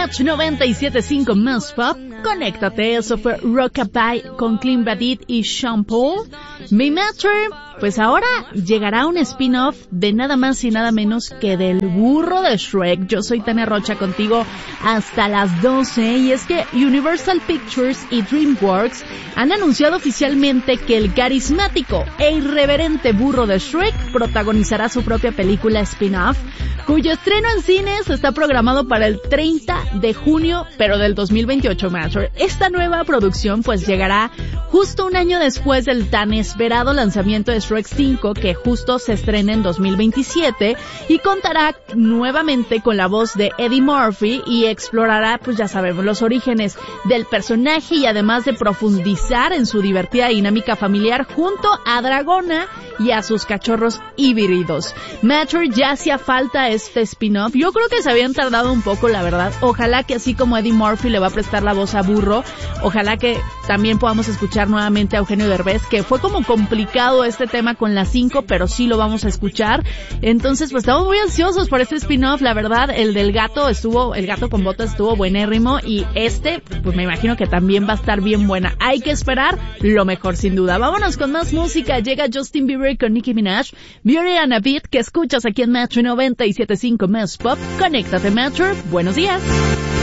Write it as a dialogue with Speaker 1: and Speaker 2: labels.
Speaker 1: Match 97.5 Más Pop. Conéctate, eso fue Rockabye con Clean Bandit y Sean Paul. Mi Matcher, pues ahora llegará un spin-off de nada más y nada menos que del burro de Shrek. Yo soy Tania Rocha contigo hasta las 12 y es que Universal Pictures y DreamWorks han anunciado oficialmente que el carismático e irreverente burro de Shrek protagonizará su propia película spin-off, cuyo estreno en cines está programado para el 30 de junio, pero del 2028, Matcher. Esta nueva producción pues llegará justo un año después del tan esperado lanzamiento de Shrek 5, que justo se estrena en 2027 y contará nuevamente con la voz de Eddie Murphy y explorará, pues ya sabemos, los orígenes del personaje y además de profundizar en su divertida dinámica familiar junto a Dragona y a sus cachorros híbridos. Matcher, ya hacía falta este spin-off. Yo creo que se habían tardado un poco, la verdad. Ojalá que así como Eddie Murphy le va a prestar la voz a Burro, ojalá que también podamos escuchar nuevamente a Eugenio Derbez, que fue como complicado este tema con la 5, pero sí lo vamos a escuchar. Entonces, pues estamos muy ansiosos por este spin-off, la verdad. El del gato el gato con botas estuvo buenérrimo y pues me imagino que también va a estar bien buena. Hay que esperar lo mejor, sin duda. Vámonos con más música. Llega Justin Bieber con Nicki Minaj, Beauty and a Beat, que escuchas aquí en Metro 97.5 Más Pop. Conéctate, Metro. Buenos días.